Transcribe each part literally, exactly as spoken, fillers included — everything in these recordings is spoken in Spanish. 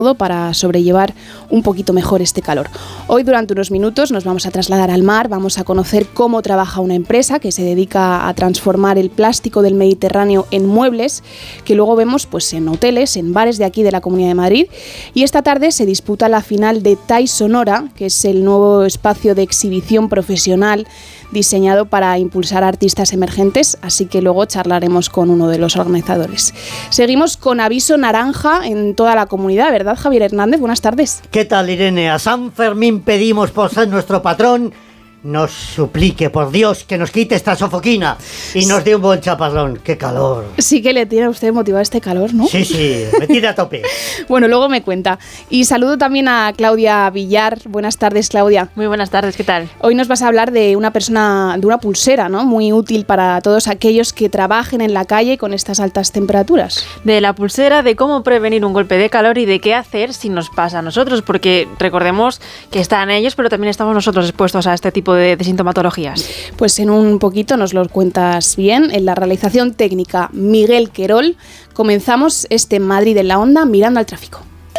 para sobrellevar un poquito mejor este calor. Hoy, durante unos minutos, nos vamos a trasladar al mar, vamos a conocer cómo trabaja una empresa que se dedica a transformar el plástico del Mediterráneo en muebles, que luego vemos pues, en hoteles, en bares de aquí de la Comunidad de Madrid. Y esta tarde se disputa la final de Thai Sonora, que es el nuevo espacio de exhibición profesional diseñado para impulsar a artistas emergentes, así que luego charlaremos con uno de los organizadores. Seguimos con aviso naranja en toda la comunidad, ¿verdad, Javier Hernández? Buenas tardes. ¿Qué tal, Irene? A San Fermín pedimos por ser nuestro patrón nos suplique, por Dios, que nos quite esta sofoquina y nos dé un buen chaparrón. ¡Qué calor! Sí que le tiene a usted motivado este calor, ¿no? Sí, sí, me tiene a tope. Bueno, luego me cuenta. Y saludo también a Claudia Villar. Buenas tardes, Claudia. Muy buenas tardes, ¿qué tal? Hoy nos vas a hablar de una persona, de una pulsera, ¿no? Muy útil para todos aquellos que trabajen en la calle con estas altas temperaturas. De la pulsera, de cómo prevenir un golpe de calor y de qué hacer si nos pasa a nosotros, porque recordemos que están ellos, pero también estamos nosotros expuestos a este tipo de, de sintomatologías. Pues en un poquito nos lo cuentas bien. En la realización técnica, Miguel Querol. Comenzamos este Madrid en la Onda mirando al tráfico.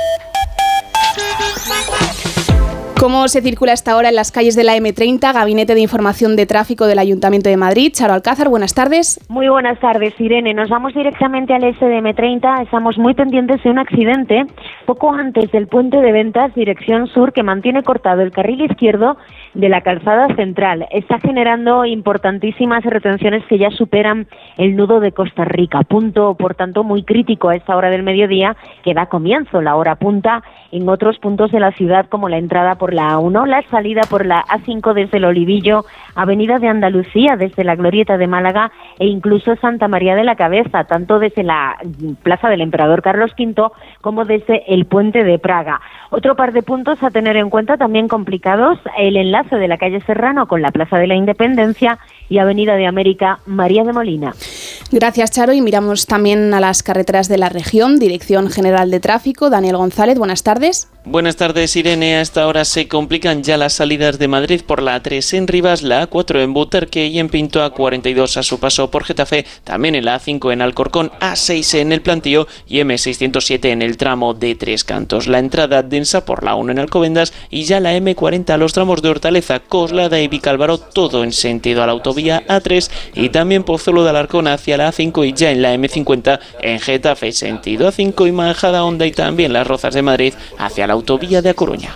¿Cómo se circula a esta hora en las calles de la eme treinta? Gabinete de Información de Tráfico del Ayuntamiento de Madrid. Charo Alcázar, buenas tardes. Muy buenas tardes, Irene. Nos vamos directamente al este de eme treinta. Estamos muy pendientes de un accidente poco antes del puente de Ventas, dirección sur, que mantiene cortado el carril izquierdo de la calzada central. Está generando importantísimas retenciones que ya superan el nudo de Costa Rica. Punto, por tanto, muy crítico a esta hora del mediodía, que da comienzo la hora punta en otros puntos de la ciudad, como la entrada por la A uno, la salida por la A cinco desde el Olivillo, Avenida de Andalucía desde la Glorieta de Málaga e incluso Santa María de la Cabeza, tanto desde la Plaza del Emperador Carlos quinto como desde el Puente de Praga. Otro par de puntos a tener en cuenta también complicados, el enlace de la calle Serrano con la Plaza de la Independencia y Avenida de América María de Molina. Gracias, Charo, y miramos también a las carreteras de la región. Dirección General de Tráfico, Daniel González, buenas tardes. Buenas tardes, Irene. A esta hora se complican ya las salidas de Madrid por la A tres en Rivas, la A cuatro en Butarque y en Pinto, A cuarenta y dos a su paso por Getafe, también en la A cinco en Alcorcón, A seis en El Plantío y eme seiscientos siete en el tramo de Tres Cantos. La entrada densa por la uno en Alcobendas y ya la eme cuarenta a los tramos de Hortaleza, Coslada y Vicálvaro, todo en sentido a la autovía A tres, y también Pozuelo de Alarcón hacia la A cinco y ya en la eme cincuenta en Getafe, sentido A cinco, y Majada Honda y también Las Rozas de Madrid hacia la autovía de A Coruña.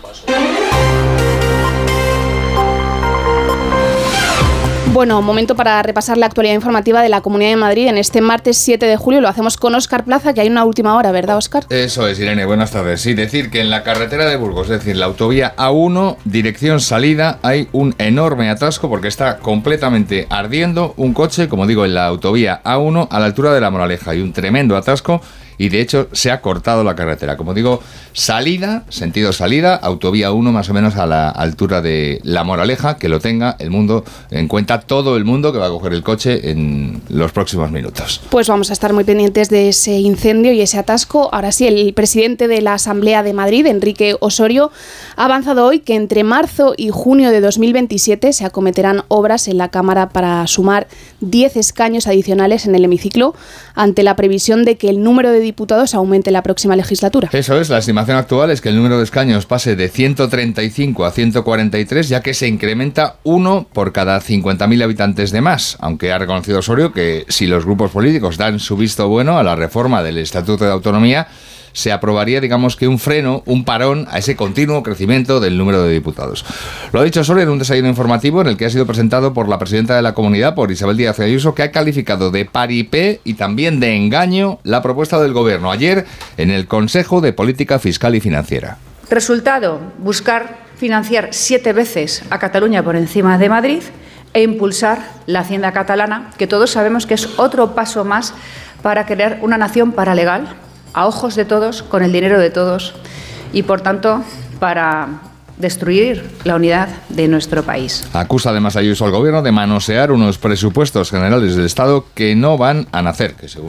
Bueno, momento para repasar la actualidad informativa de la Comunidad de Madrid en este martes siete de julio. Lo hacemos con Óscar Plaza, que hay una última hora, ¿verdad, Óscar? Eso es, Irene, buenas tardes. Sí, decir que en la carretera de Burgos, es decir, la autovía A uno, dirección salida, hay un enorme atasco porque está completamente ardiendo un coche, como digo, en la autovía A uno a la altura de La Moraleja. Hay un tremendo atasco y de hecho se ha cortado la carretera. Como digo, salida, sentido salida, autovía uno más o menos a la altura de La Moraleja, que lo tenga el mundo en cuenta, todo el mundo que va a coger el coche en los próximos minutos. Pues vamos a estar muy pendientes de ese incendio y ese atasco. Ahora sí, el presidente de la Asamblea de Madrid, Enrique Osorio, ha avanzado hoy que entre marzo y junio de dos mil veintisiete se acometerán obras en la Cámara para sumar diez escaños adicionales en el hemiciclo, ante la previsión de que el número de diputados aumente la próxima legislatura. Eso es, la estimación actual es que el número de escaños pase de ciento treinta y cinco a ciento cuarenta y tres, ya que se incrementa uno por cada cincuenta mil habitantes de más, aunque ha reconocido Osorio que si los grupos políticos dan su visto bueno a la reforma del Estatuto de Autonomía, se aprobaría, digamos que un freno, un parón a ese continuo crecimiento del número de diputados. Lo ha dicho Osorio en un desayuno informativo en el que ha sido presentado por la presidenta de la comunidad, por Isabel Díaz Ayuso, que ha calificado de paripé y también de engaño la propuesta del Gobierno ayer en el Consejo de Política Fiscal y Financiera. Resultado, buscar financiar siete veces a Cataluña por encima de Madrid e impulsar la hacienda catalana, que todos sabemos que es otro paso más para crear una nación paralegal, a ojos de todos, con el dinero de todos y, por tanto, para destruir la unidad de nuestro país. Acusa además Ayuso al Gobierno de manosear unos presupuestos generales del Estado que no van a nacer, que según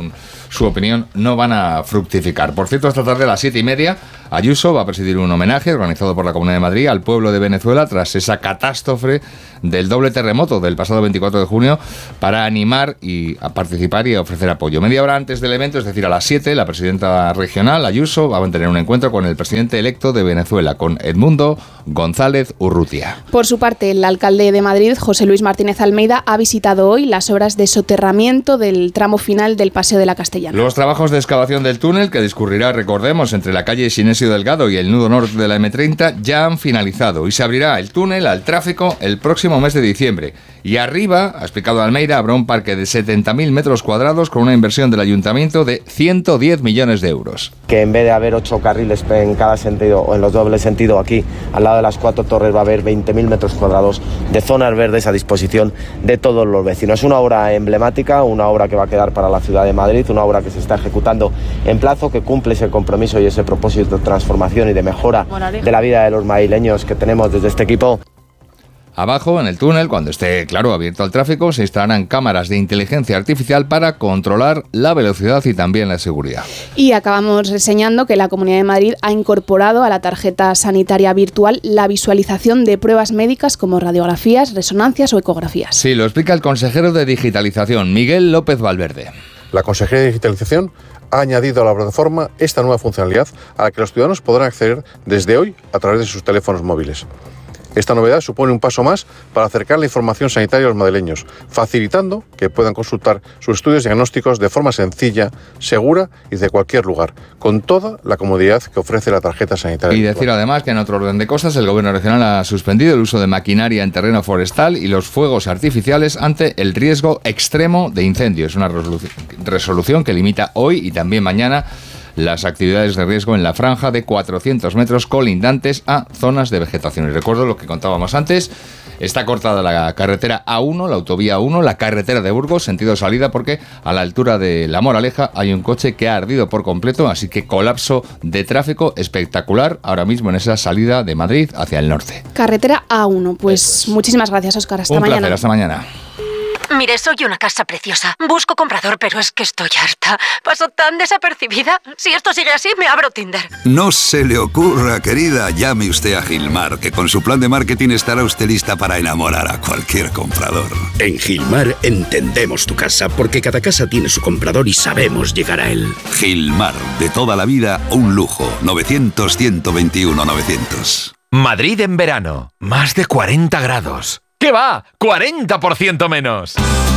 su opinión, no van a fructificar. Por cierto, esta tarde a las siete y media, Ayuso va a presidir un homenaje organizado por la Comunidad de Madrid al pueblo de Venezuela tras esa catástrofe del doble terremoto del pasado veinticuatro de junio, para animar y a participar y a ofrecer apoyo. Media hora antes del evento, es decir, a las siete, la presidenta regional, Ayuso, va a mantener un encuentro con el presidente electo de Venezuela, con Edmundo González Urrutia. Por su parte, el alcalde de Madrid, José Luis Martínez Almeida, ha visitado hoy las obras de soterramiento del tramo final del Paseo de la Castellana. Los trabajos de excavación del túnel, que discurrirá, recordemos, entre la calle Sinesio Delgado y el nudo norte de la eme treinta, ya han finalizado y se abrirá el túnel al tráfico el próximo mes de diciembre. Y arriba, ha explicado Almeida, habrá un parque de setenta mil metros cuadrados con una inversión del ayuntamiento de ciento diez millones de euros. Que en vez de haber ocho carriles en cada sentido o en los dobles sentidos, aquí al lado de las cuatro torres va a haber veinte mil metros cuadrados de zonas verdes a disposición de todos los vecinos. Es una obra emblemática, una obra que va a quedar para la ciudad de Madrid, una obra que se está ejecutando en plazo, que cumple ese compromiso y ese propósito de transformación y de mejora de la vida de los madrileños que tenemos desde este equipo. Abajo, en el túnel, cuando esté, claro, abierto al tráfico, se instalarán cámaras de inteligencia artificial para controlar la velocidad y también la seguridad. Y acabamos reseñando que la Comunidad de Madrid ha incorporado a la tarjeta sanitaria virtual la visualización de pruebas médicas como radiografías, resonancias o ecografías. Sí, lo explica el consejero de Digitalización, Miguel López Valverde. La Consejería de Digitalización ha añadido a la plataforma esta nueva funcionalidad a la que los ciudadanos podrán acceder desde hoy a través de sus teléfonos móviles. Esta novedad supone un paso más para acercar la información sanitaria a los madrileños, facilitando que puedan consultar sus estudios diagnósticos de forma sencilla, segura y de cualquier lugar, con toda la comodidad que ofrece la tarjeta sanitaria. Y decir además que en otro orden de cosas, el Gobierno regional ha suspendido el uso de maquinaria en terreno forestal y los fuegos artificiales ante el riesgo extremo de incendio. Es una resolución que limita hoy y también mañana las actividades de riesgo en la franja de cuatrocientos metros colindantes a zonas de vegetación. Y recuerdo lo que contábamos antes, está cortada la carretera A uno, la autovía A uno, la carretera de Burgos, sentido salida, porque a la altura de La Moraleja hay un coche que ha ardido por completo, así que colapso de tráfico espectacular ahora mismo en esa salida de Madrid hacia el norte. Carretera A uno, pues es. Muchísimas gracias, Óscar. Hasta un mañana. Un placer, hasta mañana. Mire, soy una casa preciosa. Busco comprador, pero es que estoy harta. Paso tan desapercibida. Si esto sigue así, me abro Tinder. No se le ocurra, querida. Llame usted a Gilmar, que con su plan de marketing estará usted lista para enamorar a cualquier comprador. En Gilmar entendemos tu casa, porque cada casa tiene su comprador y sabemos llegar a él. Gilmar, de toda la vida, un lujo. novecientos, ciento veintiuno, novecientos. Madrid en verano. Más de cuarenta grados. ¿Qué va? ¡cuarenta por ciento menos!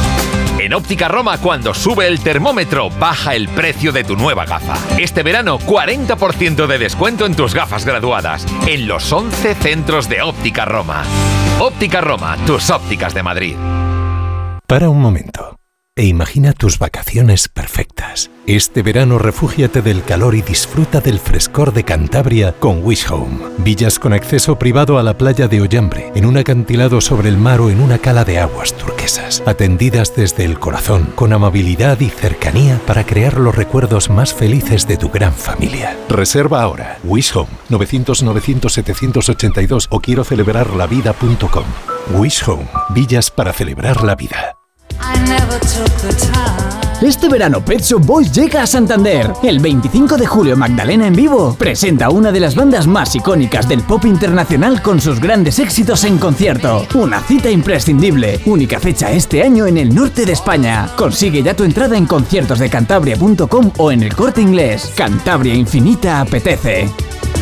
En Óptica Roma, cuando sube el termómetro, baja el precio de tu nueva gafa. Este verano, cuarenta por ciento de descuento en tus gafas graduadas, en los once centros de Óptica Roma. Óptica Roma, tus ópticas de Madrid. Para un momento, e imagina tus vacaciones perfectas. Este verano refúgiate del calor y disfruta del frescor de Cantabria con Wish Home. Villas con acceso privado a la playa de Ollambre, en un acantilado sobre el mar o en una cala de aguas turquesas. Atendidas desde el corazón, con amabilidad y cercanía para crear los recuerdos más felices de tu gran familia. Reserva ahora. Wish Home, novecientos, novecientos, setecientos ochenta y dos o quiero celebrar la vida punto com. Wish Home, villas para celebrar la vida. Este verano Pet Shop Boys llega a Santander. El veinticinco de julio Magdalena en vivo presenta una de las bandas más icónicas del pop internacional con sus grandes éxitos en concierto. Una cita imprescindible. Única fecha este año en el norte de España. Consigue ya tu entrada en conciertos de cantabria punto com o en El Corte Inglés. Cantabria Infinita apetece.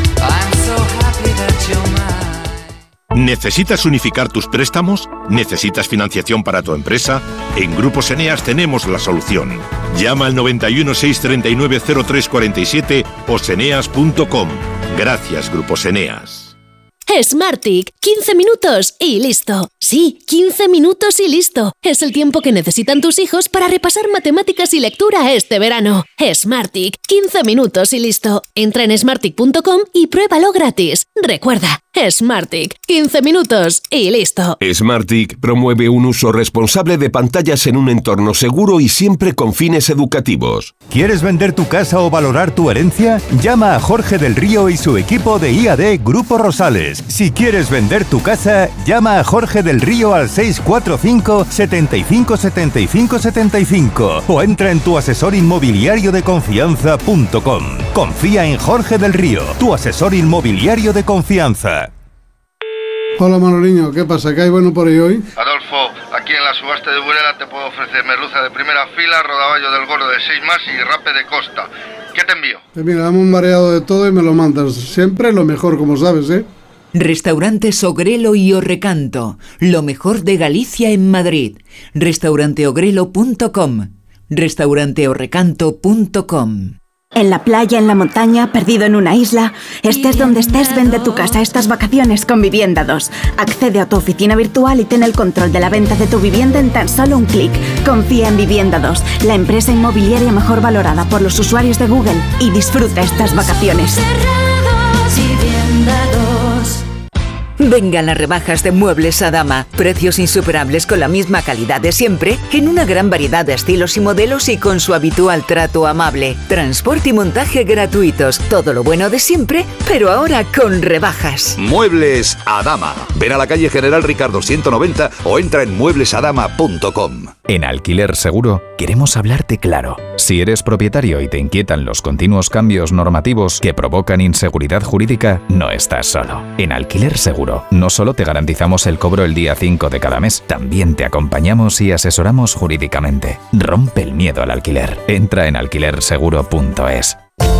¿Necesitas unificar tus préstamos? ¿Necesitas financiación para tu empresa? En Grupos Eneas tenemos la solución. Llama al noventa y uno, seiscientos treinta y nueve, cero tres cuarenta y siete o seneas punto com. Gracias, Grupos Eneas. Smartick, quince minutos y listo. Sí, quince minutos y listo. Es el tiempo que necesitan tus hijos para repasar matemáticas y lectura este verano. Smartick, quince minutos y listo. Entra en smartick punto com y pruébalo gratis. Recuerda, Smartick. quince minutos y listo. Smartick promueve un uso responsable de pantallas en un entorno seguro y siempre con fines educativos. ¿Quieres vender tu casa o valorar tu herencia? Llama a Jorge del Río y su equipo de I A D Grupo Rosales. Si quieres vender tu casa, llama a Jorge del Río al seis cuatro cinco, setenta y cinco, setenta y cinco, setenta y cinco o entra en tu asesor inmobiliario de confianza punto com. Confía en Jorge del Río, tu asesor inmobiliario de confianza. Hola Manoliño, ¿qué pasa? ¿Qué hay bueno por ahí hoy? Adolfo, aquí en la subasta de Burela te puedo ofrecer merluza de primera fila, rodaballo del gordo de seis más y rape de costa. ¿Qué te envío? Pues mira, dame un mareado de todo y me lo mandas. Siempre lo mejor, como sabes, ¿eh? Restaurantes Ogrelo y Orrecanto, lo mejor de Galicia en Madrid. restaurante ogrelo punto com, restaurante orrecanto punto com. En la playa, en la montaña, perdido en una isla, estés donde estés, vende tu casa estas vacaciones con Vivienda dos. Accede a tu oficina virtual y ten el control de la venta de tu vivienda en tan solo un clic. Confía en Vivienda dos, la empresa inmobiliaria mejor valorada por los usuarios de Google, y disfruta estas vacaciones. Vengan las rebajas de Muebles Adama. Precios insuperables con la misma calidad de siempre, en una gran variedad de estilos y modelos y con su habitual trato amable. Transporte y montaje gratuitos. Todo lo bueno de siempre, pero ahora con rebajas. Muebles Adama. Ven a la calle General Ricardo ciento noventa o entra en muebles adama punto com. En Alquiler Seguro queremos hablarte claro. Si eres propietario y te inquietan los continuos cambios normativos que provocan inseguridad jurídica, no estás solo. En Alquiler Seguro no solo te garantizamos el cobro el día cinco de cada mes, también te acompañamos y asesoramos jurídicamente. Rompe el miedo al alquiler. Entra en alquiler seguro punto es.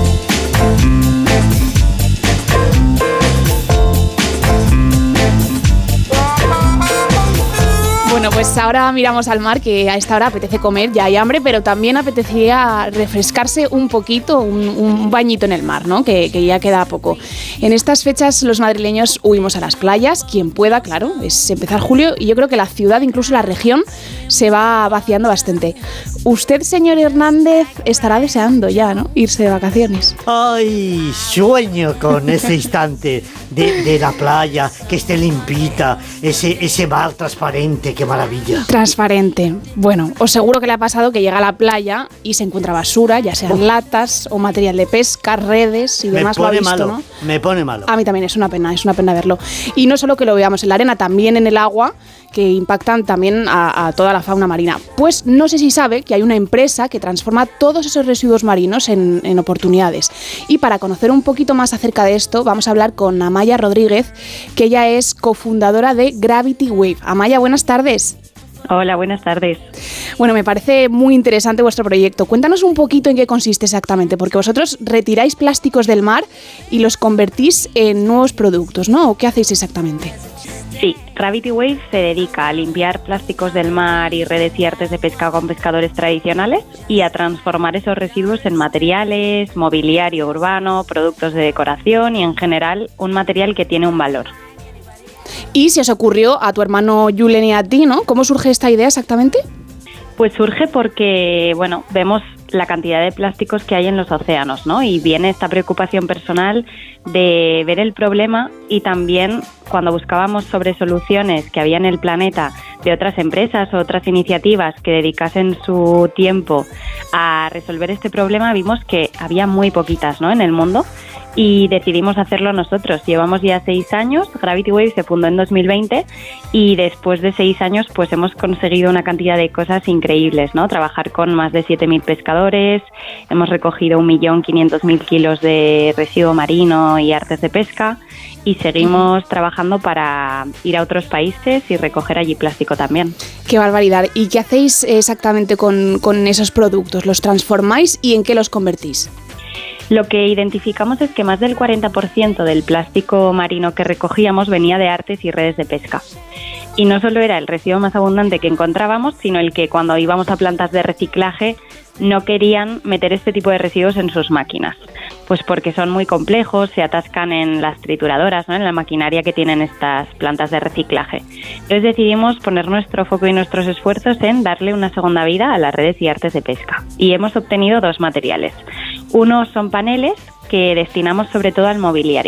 Bueno, pues ahora miramos al mar, que a esta hora apetece comer, ya hay hambre, pero también apetecía refrescarse un poquito, un, un bañito en el mar, ¿no? Que, que ya queda poco. En estas fechas los madrileños huimos a las playas, quien pueda, claro, es empezar julio, y yo creo que la ciudad, incluso la región, se va vaciando bastante. Usted, señor Hernández, estará deseando ya, ¿no?, irse de vacaciones. Ay, sueño con ese instante de, de la playa, que esté limpita, ese, ese mar transparente, qué maravilla. Transparente. Bueno, os seguro que le ha pasado que llega a la playa y se encuentra basura, ya sean latas o material de pesca, redes y demás. Me pone lo ha visto, malo, ¿no? me pone malo. A mí también es una pena, es una pena verlo. Y no solo que lo veamos en la arena, también en el agua, que impactan también a, a toda la fauna marina. Pues no sé si sabe que hay una empresa que transforma todos esos residuos marinos en, en oportunidades. Y para conocer un poquito más acerca de esto, vamos a hablar con Amaya Rodríguez, que ella es cofundadora de Gravity Wave. Amaya, buenas tardes. Hola, buenas tardes. Bueno, me parece muy interesante vuestro proyecto. Cuéntanos un poquito en qué consiste exactamente, porque vosotros retiráis plásticos del mar y los convertís en nuevos productos, ¿no? ¿O qué hacéis exactamente? Sí, Gravity Wave se dedica a limpiar plásticos del mar y redes y artes de pesca con pescadores tradicionales y a transformar esos residuos en materiales, mobiliario urbano, productos de decoración y en general un material que tiene un valor. Y se os ocurrió a tu hermano Julen y a ti, ¿no? ¿Cómo surge esta idea exactamente? Pues surge porque, bueno, vemos la cantidad de plásticos que hay en los océanos, ¿no? Y viene esta preocupación personal de ver el problema y también cuando buscábamos sobre soluciones que había en el planeta de otras empresas o otras iniciativas que dedicasen su tiempo a resolver este problema, vimos que había muy poquitas, ¿no?, en el mundo. Y decidimos hacerlo nosotros. Llevamos ya seis años, Gravity Wave se fundó en dos mil veinte y después de seis años pues hemos conseguido una cantidad de cosas increíbles, ¿no? Trabajar con más de siete mil pescadores, hemos recogido un millón quinientos mil kilos de residuo marino y artes de pesca y seguimos uh-huh. trabajando para ir a otros países y recoger allí plástico también. ¡Qué barbaridad! ¿Y qué hacéis exactamente con, con esos productos? ¿Los transformáis y en qué los convertís? Lo que identificamos es que más del cuarenta por ciento del plástico marino que recogíamos venía de artes y redes de pesca. Y no solo era el residuo más abundante que encontrábamos, sino el que cuando íbamos a plantas de reciclaje no querían meter este tipo de residuos en sus máquinas. Pues porque son muy complejos, se atascan en las trituradoras, ¿no?, en la maquinaria que tienen estas plantas de reciclaje. Entonces decidimos poner nuestro foco y nuestros esfuerzos en darle una segunda vida a las redes y artes de pesca. Y hemos obtenido dos materiales. Uno son paneles que destinamos sobre todo al mobiliario.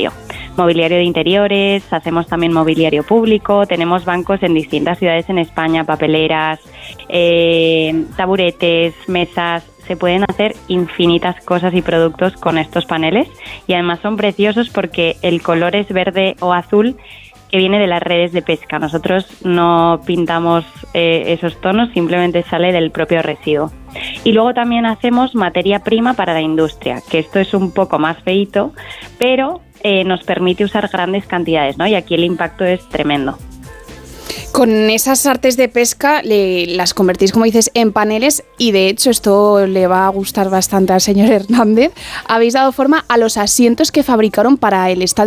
mobiliario de interiores, hacemos también mobiliario público, tenemos bancos en distintas ciudades en España, papeleras, eh, taburetes, mesas. Se pueden hacer infinitas cosas y productos con estos paneles y además son preciosos porque el color es verde o azul que viene de las redes de pesca. Nosotros no pintamos eh, esos tonos, simplemente sale del propio residuo. Y luego también hacemos materia prima para la industria, que esto es un poco más feíto, pero eh, nos permite usar grandes cantidades, ¿no? Y aquí el impacto es tremendo. Con esas artes de pesca le, las convertís, como dices, en paneles y de hecho esto le va a gustar bastante al señor Hernández. Habéis dado forma a los asientos que fabricaron para el estadio